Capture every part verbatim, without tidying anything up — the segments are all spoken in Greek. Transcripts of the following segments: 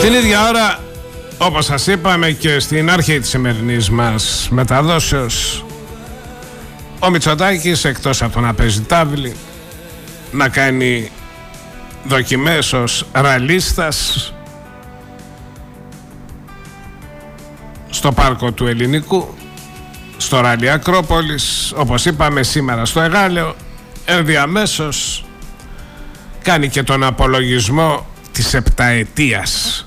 Την ίδια ώρα, όπως σας είπαμε και στην αρχή της σημερινής μας μεταδόσεως, ο Μητσοτάκης, εκτός από το να παίζει τάβλη, να κάνει δοκιμές ως ραλίστας στο πάρκο του Ελληνικού, στο ράλι Ακρόπολης, όπως είπαμε σήμερα στο Εγάλεο, ενδιαμέσως κάνει και τον απολογισμό της επταετίας.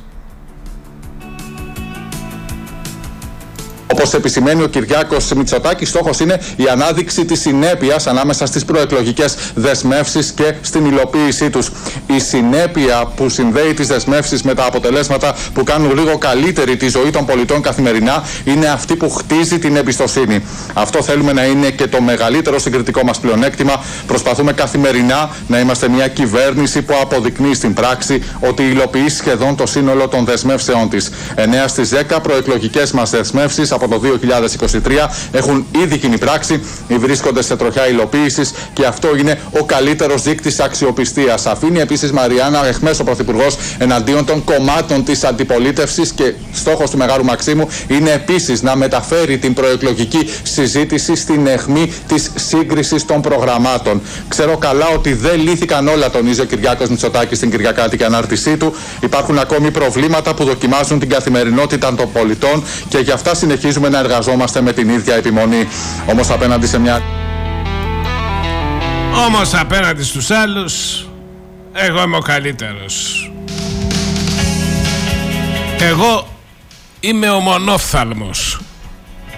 Όπως επισημαίνει ο Κυριάκος Μητσοτάκης, στόχος είναι η ανάδειξη της συνέπειας ανάμεσα στις προεκλογικές δεσμεύσεις και στην υλοποίησή τους. Η συνέπεια που συνδέει τις δεσμεύσεις με τα αποτελέσματα που κάνουν λίγο καλύτερη τη ζωή των πολιτών καθημερινά είναι αυτή που χτίζει την εμπιστοσύνη. Αυτό θέλουμε να είναι και το μεγαλύτερο συγκριτικό μας πλεονέκτημα. Προσπαθούμε καθημερινά να είμαστε μια κυβέρνηση που αποδεικνύει στην πράξη ότι υλοποιεί σχεδόν το σύνολο των δεσμεύσεών της. εννέα στις δέκα προεκλογικές μας δεσμεύσεις από το δύο χιλιάδες είκοσι τρία έχουν ήδη γίνει πράξη ή βρίσκονται σε τροχιά υλοποίησης και αυτό είναι ο καλύτερος δείκτης αξιοπιστίας. Αφήνει επίσης Μαριάννα εχμές ο Πρωθυπουργός εναντίον των κομμάτων της αντιπολίτευσης και στόχος του Μεγάλου Μαξίμου είναι επίσης να μεταφέρει την προεκλογική συζήτηση στην αιχμή της σύγκρισης των προγραμμάτων. Ξέρω καλά ότι δεν λύθηκαν όλα, τονίζει ο Κυριάκος Μητσοτάκης στην Κυριακάτικη ανάρτησή του. Υπάρχουν ακόμη προβλήματα που δοκιμάζουν την καθημερινότητα των πολιτών και γι' αυτά συνεχίζουμε να εργαζόμαστε με την ίδια επιμονή. Όμως απέναντι σε μια... Όμως απέναντι στους άλλους, εγώ είμαι ο καλύτερος. Εγώ είμαι ο μονόφθαλμος.